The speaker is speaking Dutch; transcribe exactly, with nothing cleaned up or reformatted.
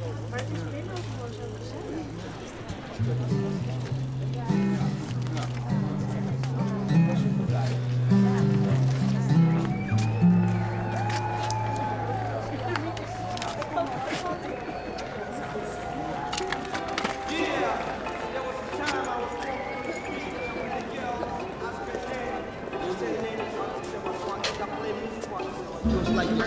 Maar het is binnen ook gewoon zo gezellig. It was like